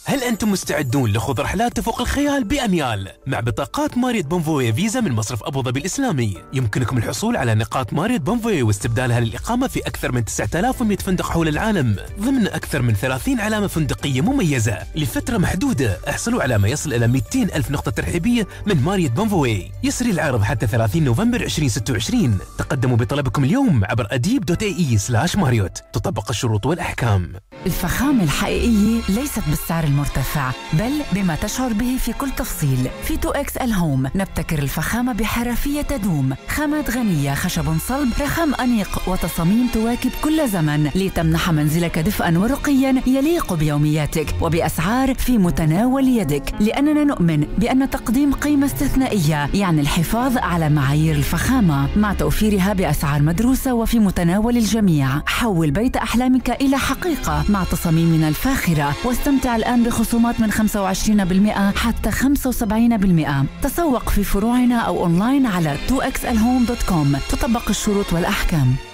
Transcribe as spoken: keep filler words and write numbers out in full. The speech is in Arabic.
هل أنتم مستعدون لخوض رحلات تفوق الخيال بأميال؟ مع بطاقات ماريوت بونفوي فيزا من مصرف أبو ظبي الإسلامي يمكنكم الحصول على نقاط ماريوت بونفوي واستبدالها للإقامة في أكثر من تسعة آلاف ومئة فندق حول العالم ضمن أكثر من ثلاثين علامة فندقية مميزة لفترة محدودة. احصلوا على ما يصل إلى مئتين ألف نقطة ترحيبية من ماريوت بونفوي. يسري العرض حتى ثلاثين نوفمبر ألفين وستة وعشرين. تقدموا بطلبكم اليوم عبر أديب دوت اي اي سلاش ماريوت. تطبق الشروط والأحكام. الفخامة الحقيقية ليست بالسعر المرتفع بل بما تشعر به في كل تفصيل. في تو إكس إل هوم نبتكر الفخامة بحرفية تدوم، خامات غنية، خشب صلب، رخام أنيق وتصاميم تواكب كل زمن لتمنح منزلك دفئا ورقيا يليق بيومياتك وبأسعار في متناول يدك، لأننا نؤمن بأن تقديم قيمة استثنائية يعني الحفاظ على معايير الفخامة مع توفيرها بأسعار مدروسة وفي متناول الجميع. حول بيت أحلامك إلى حقيقة مع تصاميمنا الفاخرة واستمتع الآن بخصومات من خمسة وعشرين بالمئة حتى خمسة وسبعين بالمئة. تسوق في فروعنا أو أونلاين على تو إكس إل هوم دوت كوم. تطبق الشروط والأحكام.